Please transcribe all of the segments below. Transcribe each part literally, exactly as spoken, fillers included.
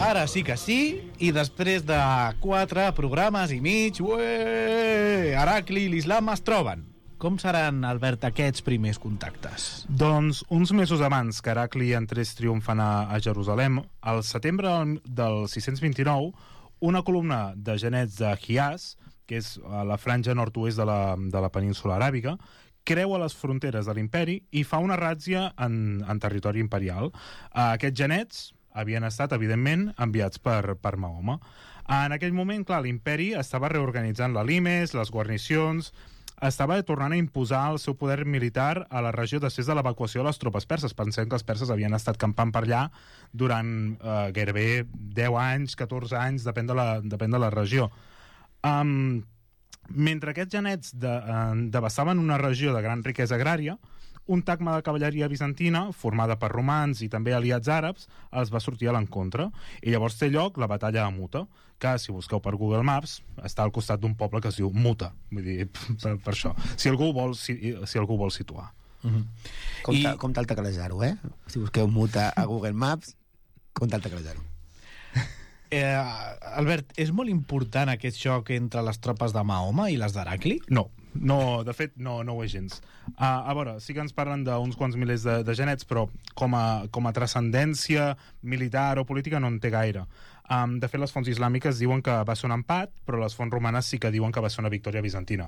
Ara sí que sí, i després de quatre programes i mig, ué, Heracli i l'Islam es troben. Com seran, Albert, aquests primers contactes? Doncs uns mesos abans que Heracli entrés triomfant a, a Jerusalem, al setembre del, del sis-cents vint-i-nou, una columna de genets de Hijaz, que és a la franja nord-oest de la, de la península aràbiga, creua les fronteres de l'imperi i fa una ràtzia en, en territori imperial. Aquests genets havien estat, evidentment, enviats per, per Mahoma. En aquell moment, clar, l'imperi estava reorganitzant la limes, les guarnicions, estava tornant a imposar el seu poder militar a la regió després de l'evacuació de les tropes perses. Pensem que els perses havien estat campant per allà durant eh, gairebé deu anys, catorze anys, depèn de la, depèn de la regió. Um, mentre aquests genets de, uh, devassaven una regió de gran riquesa agrària, un tagma de cavalleria bizantina, formada per romans i també aliats àrabs, els va sortir a l'encontre. I llavors té lloc la batalla de Muta, que, si busqueu per Google Maps, està al costat d'un poble que es diu Muta. Vull dir, per, per això. Si algú vol, si, si algú vol situar. Mm-hmm. Com, I... com tal teclejar-ho, eh? Si busqueu Muta a Google Maps, com tal teclejar-ho. Eh, Albert, és molt important aquest xoc entre les tropes de Mahoma i les d'Heracli? No, no, de fet no, no ho és gens. Uh, a veure, sí que ens parlen d'uns quants milers de, de genets, però com a, com a transcendència militar o política no en té gaire. Um, de fet, les fonts islàmiques diuen que va ser un empat, però les fonts romanes sí que diuen que va ser una victòria bizantina.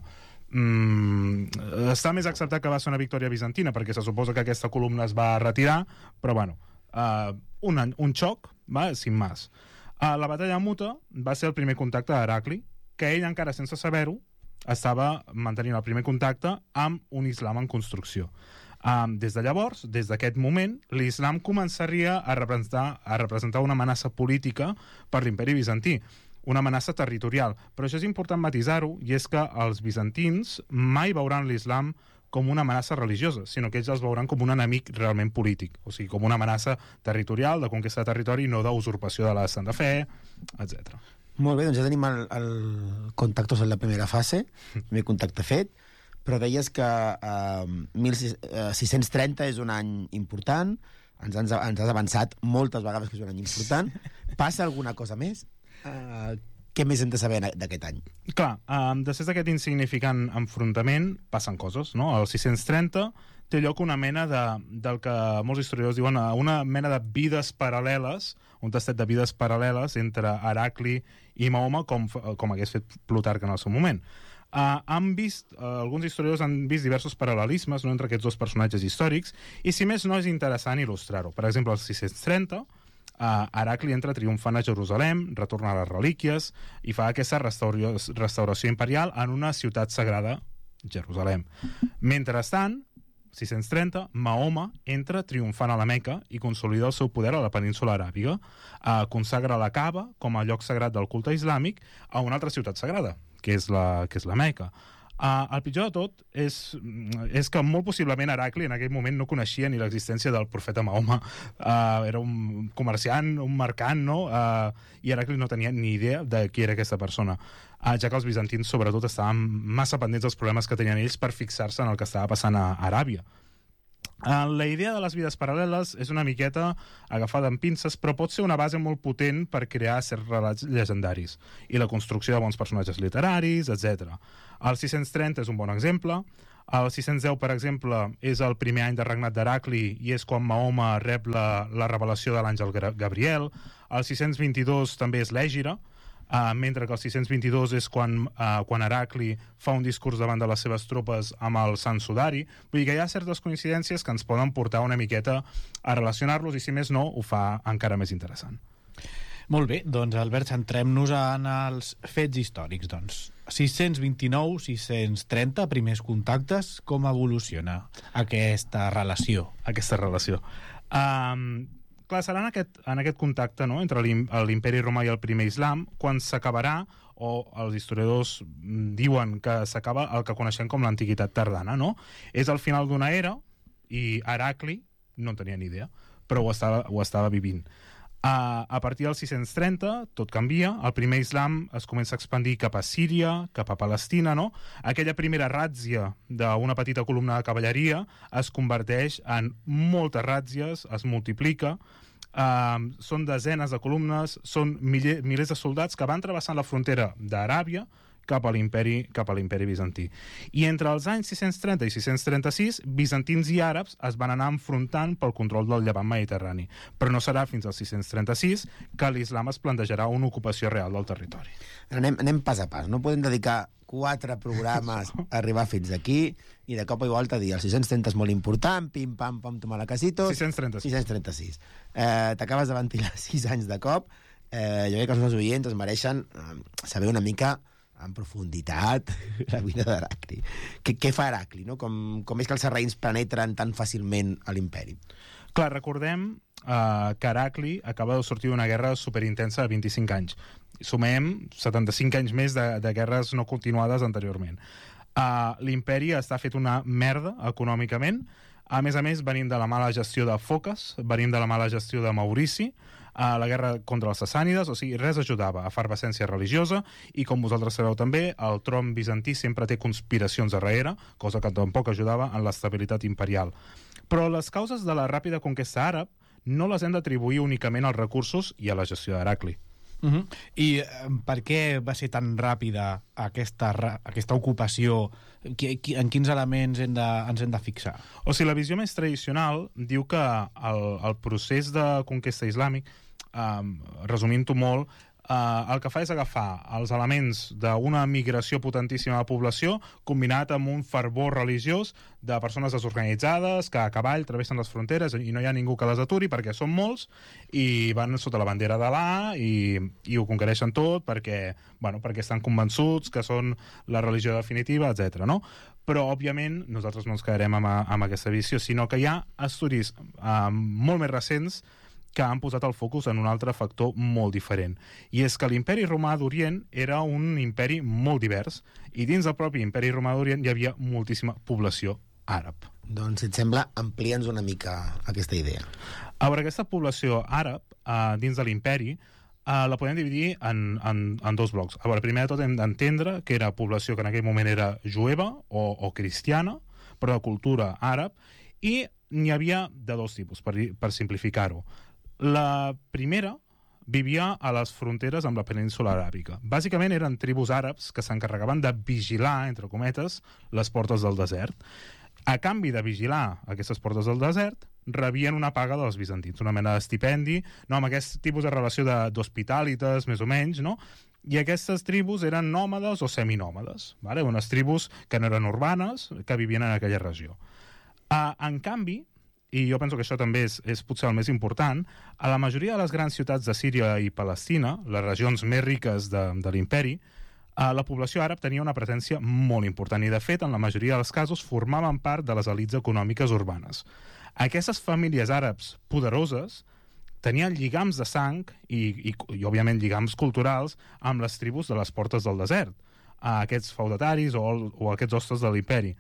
Mm, està més acceptat que va ser una victòria bizantina, perquè se suposa que aquesta columna es va retirar, però bueno, uh, un, un xoc, va, sin más. Uh, la batalla de Muta va ser el primer contacte d'Heracli, que ell, encara sense saber-ho, estava mantenint el primer contacte amb un islam en construcció. Um, des de llavors, des d'aquest moment, l'islam començaria a representar, a representar una amenaça política per l'imperi bizantí, una amenaça territorial. Però això és important matisar-ho, i és que els bizantins mai veuran l'islam com una amenaça religiosa, sinó que ells els veuran com un enemic realment polític, o sigui, com una amenaça territorial, de conquesta de territori, no d'usurpació de la Santa Fe, etcètera. Molt bé, doncs ja tenim el, el contactos en la primera fase, el primer contacte fet, però deies que eh, mil sis-cents trenta és un any important, ens, ens, ens has avançat moltes vegades que és un any important. Passa alguna cosa més? Eh, què més hem de saber d'aquest any? Clar, um, després d'aquest insignificant enfrontament passen coses, no? El sis-cents trenta té lloc una mena de, del que molts historiadors diuen una mena de vides paral·leles, un tastet de vides paral·leles entre Heracli i Mahoma, com, com hagués fet Plutarc en el seu moment. Uh, han vist, uh, alguns historiadors han vist diversos paral·lelismes, no, entre aquests dos personatges històrics, i si més no és interessant il·lustrar-ho. Per exemple, el sis-cents trenta, Uh, Heracli entra triomfant a Jerusalem, retorna a les relíquies i fa aquesta restauració, restauració imperial en una ciutat sagrada, Jerusalem. Mentrestant, sis-cents trenta, Mahoma entra triomfant a la Meca i consolida el seu poder a la península aràbiga. Uh, consagra la Kaaba com a lloc sagrat del culte islàmic a una altra ciutat sagrada, que és la, que és la Meca. Uh, el pitjor de tot és, és que molt possiblement Heracli en aquell moment no coneixia ni l'existència del profeta Mahoma. Uh, era un comerciant, un mercant, no? Uh, i Heracli no tenia ni idea de qui era aquesta persona, uh, ja que els bizantins sobretot estaven massa pendents dels problemes que tenien ells per fixar-se en el que estava passant a Aràbia. Uh, la idea de les vides paral·leles és una miqueta agafada amb pinces, però pot ser una base molt potent per crear certs relats llegendaris i la construcció de bons personatges literaris, etcètera. El sis-cents trenta és un bon exemple. El sis-cents deu, per exemple, és el primer any de regnat d'Heracli i és quan Mahoma rep la, la revelació de l'àngel Gabriel. El sis-cents vint-i-dos també és l'Ègira, Uh, mentre que el sis-cents vint-i-dos és quan, uh, quan Heracli fa un discurs davant de les seves tropes amb el Sant Sudari. Vull dir que hi ha certes coincidències que ens poden portar una miqueta a relacionar-los i, si més no, ho fa encara més interessant. Molt bé, doncs Albert, centrem-nos en els fets històrics. Doncs sis-cents vint-i-nou sis-cents trenta, primers contactes, com evoluciona aquesta relació? Aquesta relació. Um, clar, serà en aquest, en aquest contacte, no?, entre l'imperi romà i el primer islam quan s'acabarà, o els historiadors diuen que s'acaba el que coneixem com l'antiguitat tardana, no? És el final d'una era i Heracli no en tenia ni idea, però ho estava, ho estava vivint. Uh, a partir del sis-cents trenta tot canvia, el primer islam es comença a expandir cap a Síria, cap a Palestina, no? Aquella primera ràtzia d'una petita columna de cavalleria es converteix en moltes ràtzies, es multiplica. Uh, són desenes de columnes, són mille, milers de soldats que van travessant la frontera d'Aràbia cap a l'imperi cap a l'imperi bizantí. I entre els anys sis-cents trenta i sis-cents trenta-sis, bizantins i àrabs es van anar enfrontant pel control del llevant mediterrani. Però no serà fins al sis-cents trenta-sis que l'islam es plantejarà una ocupació real del territori. Anem, anem pas a pas. No podem dedicar quatre programes a arribar fins aquí i de cop i volta dir el sis-cents trenta és molt important, pim, pam, pam, tomar la casitos... sis-cents trenta-sis. sis-cents trenta-sis. Eh, T'acabes de ventilar sis anys de cop. Eh, jo crec que els nostres oients es mereixen eh, saber una mica en profunditat la vida d'Heracli. Què, què fa Heracli? No? Com, com és que els sarraïns penetren tan fàcilment a l'imperi? Clar, recordem uh, que Heracli acaba de sortir d'una guerra superintensa de vint-i-cinc anys. Sumem setanta-cinc anys més de, de guerres no continuades anteriorment. Uh, L'imperi està fet una merda econòmicament. A més a més, venim de la mala gestió de Foques, venim de la mala gestió de Maurici, a la guerra contra els sassànides, o sigui, res ajudava a efervescència religiosa, i com vosaltres sabeu també, el tron bizantí sempre té conspiracions darrere, cosa que tampoc ajudava en l'estabilitat imperial. Però les causes de la ràpida conquesta àrab no les hem d'atribuir únicament als recursos i a la gestió d'Heracli. Uh -huh. I eh, per què va ser tan ràpida aquesta, aquesta ocupació? Qui, qui, en quins elements hem de, ens hem de fixar? O sigui, la visió més tradicional diu que el, el procés de conquesta islàmic, eh, resumint-ho molt, Uh, el que fa és agafar els elements d'una migració potentíssima de la població combinat amb un fervor religiós de persones desorganitzades que a cavall travessen les fronteres i no hi ha ningú que les aturi perquè són molts i van sota la bandera d'Alà i, i ho conquereixen tot perquè, bueno, perquè estan convençuts que són la religió definitiva, etcètera. No? Però, òbviament, nosaltres no ens quedarem amb, amb aquesta visió, sinó que hi ha estudis uh, molt més recents que han posat el focus en un altre factor molt diferent. I és que l'imperi romà d'Orient era un imperi molt divers i dins del propi imperi romà d'Orient hi havia moltíssima població àrab. Doncs, si et sembla, amplia'ns una mica aquesta idea. A veure, aquesta població àrab eh, dins de l'imperi eh, la podem dividir en, en, en dos blocs. A veure, primer de tot hem d'entendre que era població que en aquell moment era jueva o, o cristiana, però de cultura àrab, i n'hi havia de dos tipus, per, per simplificar-ho. La primera vivia a les fronteres amb la península aràbica. Bàsicament eren tribus àrabs que s'encarregaven de vigilar, entre cometes, les portes del desert. A canvi de vigilar aquestes portes del desert, rebien una paga dels bizantins, una mena d'estipendi, no, amb aquest tipus de relació d'hospitalitas, més o menys, no? I aquestes tribus eren nòmades o seminòmades, vale? Unes tribus que no eren urbanes, que vivien en aquella regió. Uh, en canvi, i jo penso que això també és, és potser el més important, a la majoria de les grans ciutats de Síria i Palestina, les regions més riques de, de l'imperi, eh, la població àrab tenia una presència molt important i, de fet, en la majoria dels casos formaven part de les elits econòmiques urbanes. Aquestes famílies àrabs poderoses tenien lligams de sang i, i, i òbviament, lligams culturals amb les tribus de les portes del desert, a aquests feudataris o, o aquests hostes de l'imperi.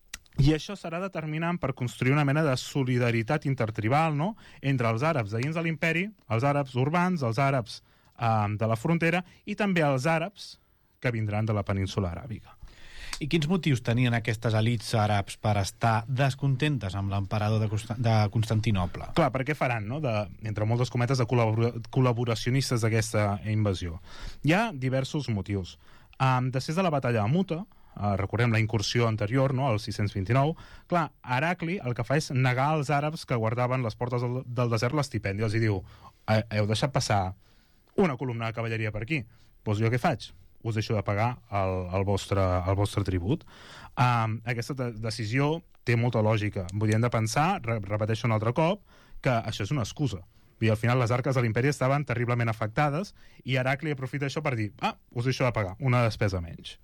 I això serà determinant per construir una mena de solidaritat intertribal, no?, entre els àrabs de dins de l'imperi, els àrabs urbans, els àrabs eh, de la frontera i també els àrabs que vindran de la península aràbiga. I quins motius tenien aquestes elits àrabs per estar descontentes amb l'emperador de, Const de Constantinople? Clar, per què faran, no?, de, entre moltes cometes, de col·labora col·laboracionistes d'aquesta invasió? Hi ha diversos motius. Um, després de la batalla de Muta, Uh, recordem la incursió anterior, no?, al sis-cents vint-i-nou, clar, Heracli el que fa és negar als àrabs que guardaven les portes del, del desert l'estipendi. Els hi diu, heu deixat passar una columna de cavalleria per aquí, doncs jo què faig? Us deixo de pagar el, el, vostre, el vostre tribut. Um, aquesta de decisió té molta lògica. Vull dir, hem de pensar, re repeteixo un altre cop, que això és una excusa. I al final les arques de l'imperi estaven terriblement afectades i Heracli aprofita això per dir, ah, us deixo de pagar, una despesa menys.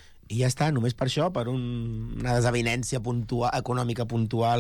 I ja està, només per això, per un, una desavinència puntual, econòmica puntual,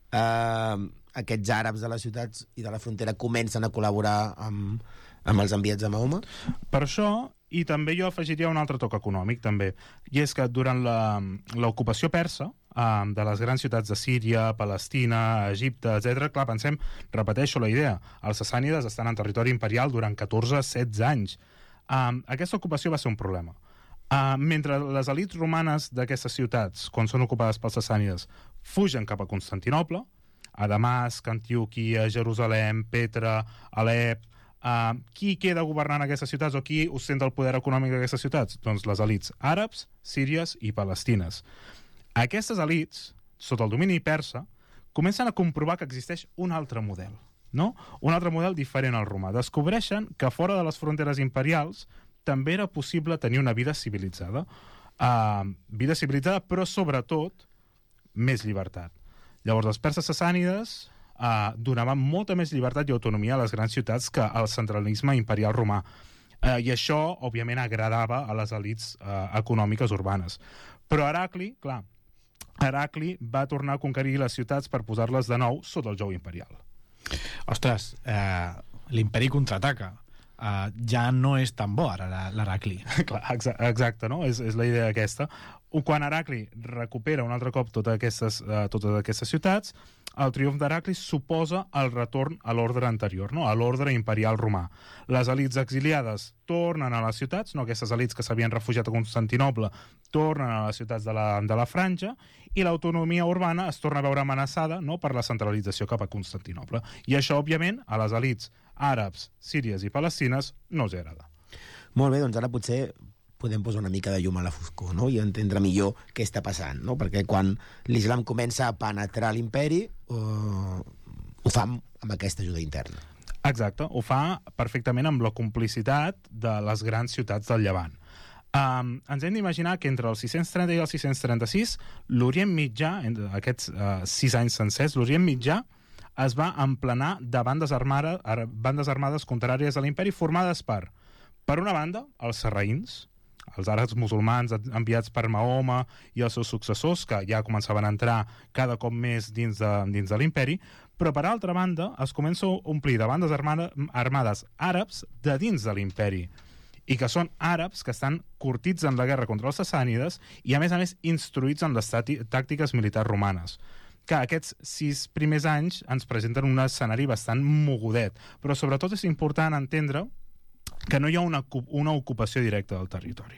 eh, aquests àrabs de les ciutats i de la frontera comencen a col·laborar amb, amb els enviats de Mahoma? Per això, i també jo afegiria un altre toc econòmic, també, i és que durant l'ocupació persa, eh, de les grans ciutats de Síria, Palestina, Egipte, etcètera, clar, pensem, repeteixo la idea, els sassànides estan en territori imperial durant catorze a setze anys. Eh, aquesta ocupació va ser un problema. Uh, mentre les elits romanes d'aquestes ciutats, quan són ocupades pels sassànides, fugen cap a Constantinople, a Damasc, Antioquia, Jerusalem, Petra, Alep. Uh, qui queda governant aquestes ciutats o qui ostenta el poder econòmic d'aquestes ciutats? Doncs les elits àrabs, síries i palestines. Aquestes elits, sota el domini persa, comencen a comprovar que existeix un altre model, no? Un altre model diferent al romà. Descobreixen que fora de les fronteres imperials també era possible tenir una vida civilitzada. Uh, vida civilitzada, però sobretot més llibertat. Llavors, els perses sassànides Uh, donaven molta més llibertat i autonomia a les grans ciutats que al centralisme imperial romà. Uh, I això, òbviament, agradava a les elits uh, econòmiques urbanes. Però Heracli, clar, Heracli va tornar a conquerir les ciutats per posar-les de nou sota el jou imperial. Ostres, eh, l'imperi contraataca. Uh, ja no és tan bo ara l'Heracli. Clar, exa exacte, no? És, és la idea aquesta. Quan Heracli recupera un altre cop totes aquestes, uh, totes aquestes ciutats, el triomf d'Heracli suposa el retorn a l'ordre anterior, no? A l'ordre imperial romà. Les elits exiliades tornen a les ciutats, no? Aquestes elits que s'havien refugiat a Constantinoble tornen a les ciutats de la, de la Franja, i l'autonomia urbana es torna a veure amenaçada, no? Per la centralització cap a Constantinoble. I això, òbviament, a les elits àrabs, síries i palestines no els agrada. Molt bé, doncs ara potser podem posar una mica de llum a la foscor, no? I entendre millor què està passant, no? Perquè quan l'islam comença a penetrar l'imperi, eh, ho fa amb aquesta ajuda interna. Exacte, ho fa perfectament amb la complicitat de les grans ciutats del Llevant. Um, ens hem d'imaginar que entre els sis-cents trenta i els sis-cents trenta-sis, l'Orient Mitjà, entre aquests uh, sis anys sencers, l'Orient Mitjà es va emplenar de bandes, armada, bandes armades contràries a l'imperi formades per, per una banda, els sarraïns, els àrabs musulmans enviats per Mahoma i els seus successors, que ja començaven a entrar cada cop més dins de, dins de l'imperi, però per altra banda es comença a omplir de bandes armada, armades àrabs de dins de l'imperi, i que són àrabs que estan curtits en la guerra contra els sassànides i, a més a més, instruïts en les tàctiques militars romanes. Que aquests sis primers anys ens presenten un escenari bastant mogudet, però sobretot és important entendre que no hi ha una, una ocupació directa del territori.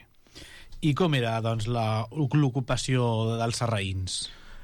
I com era, doncs, l'ocupació dels sarraïns?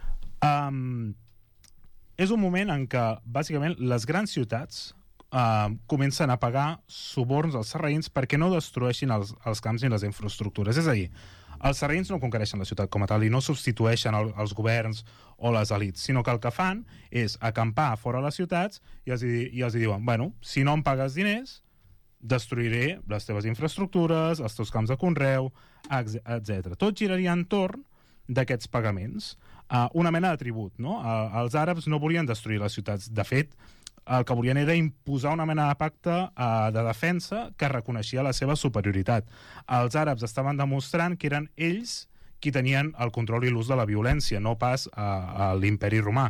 Um, és un moment en què, bàsicament, les grans ciutats uh, comencen a pagar suborns als sarraïns perquè no destrueixin els, els camps ni les infraestructures. És a dir, els sarraïns no conquereixen la ciutat com a tal i no substitueixen el, els governs o les elits, sinó que el que fan és acampar fora les ciutats i els, i els diuen, bueno, si no em pagues diners, destruiré les teves infraestructures, els teus camps de conreu, etcètera. Tot giraria entorn d'aquests pagaments. Uh, una mena de tribut, no? Uh, els àrabs no volien destruir les ciutats. De fet, el que volien era imposar una mena de pacte uh, de defensa que reconeixia la seva superioritat. Els àrabs estaven demostrant que eren ells qui tenien el control i l'ús de la violència, no pas uh, a l'imperi romà.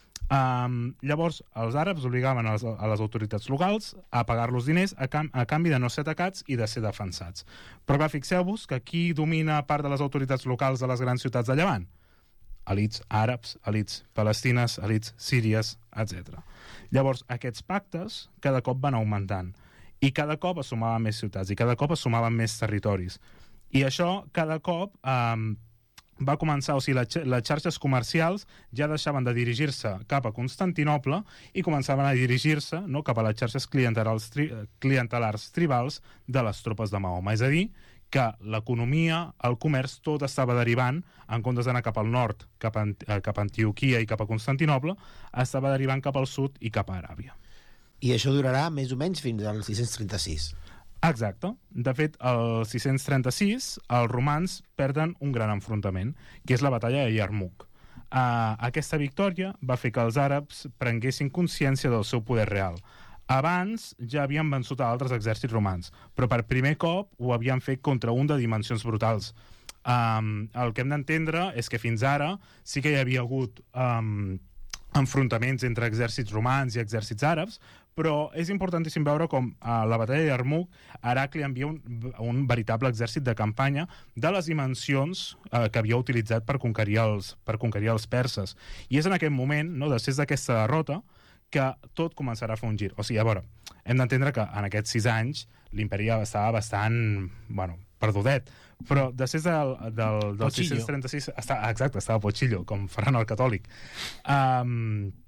Um, llavors, els àrabs obligaven a les, a les autoritats locals a pagar-los diners a, cam a canvi de no ser atacats i de ser defensats. Però clar, fixeu-vos que qui domina part de les autoritats locals de les grans ciutats de Llevant? Elits àrabs, elits palestines, elits síries, etcètera. Llavors, aquests pactes cada cop van augmentant i cada cop es sumaven més ciutats i cada cop es sumaven més territoris. I això cada cop um, va començar, o sigui, les, les xarxes comercials ja deixaven de dirigir-se cap a Constantinoble i començaven a dirigir-se, no, cap a les xarxes clientelars, tri, clientelars tribals de les tropes de Mahoma. És a dir, que l'economia, el comerç, tot estava derivant, en comptes d'anar cap al nord, cap a, cap a Antioquia i cap a Constantinoble, estava derivant cap al sud i cap a Aràbia. I això durarà més o menys fins al sis-cents trenta-sis. Exacte. De fet, el sis-cents trenta-sis els romans perden un gran enfrontament, que és la batalla de Yarmouk. Uh, aquesta victòria va fer que els àrabs prenguessin consciència del seu poder real. Abans ja havien vençut a altres exèrcits romans, però per primer cop ho havien fet contra un de dimensions brutals. Um, el que hem d'entendre és que fins ara sí que hi havia hagut um, enfrontaments entre exèrcits romans i exèrcits àrabs, però és importantíssim veure com a la batalla de Yarmouk Heracli envia un, un veritable exèrcit de campanya de les dimensions eh, que havia utilitzat per conquerir, els, per conquerir els perses. I és en aquest moment, no, després d'aquesta derrota, que tot començarà a fer un gir. O sigui, a veure, hem d'entendre que en aquests sis anys l'imperi estava bastant, bueno, perdudet, però després del, del, del sis-cents trenta-sis està, exacte, estava Pochillo, com Ferran el Catòlic. Um,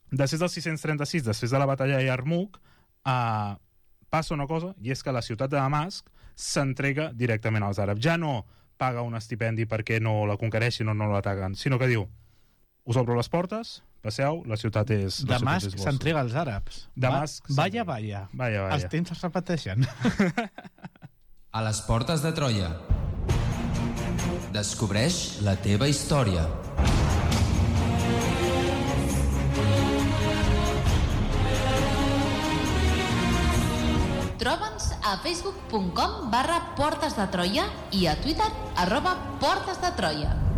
després del sis-cents trenta-sis, després de la batalla de Yarmouk, eh, passa una cosa, i és que la ciutat de Damasc s'entrega directament als àrabs. Ja no paga un estipendi perquè no la conquereixin o no l'ataquen, sinó que diu, us obro les portes, passeu, la ciutat és... La Damasc ciutat és vostra. s'entrega als àrabs. Damasc Va, vaya, vaya. Vaya, vaya. Els temps es repeteixen. A les portes de Troia. Descobreix la teva història. Troba'ns a facebook punt com barra Portes de Troia i a Twitter arroba Portes de Troia.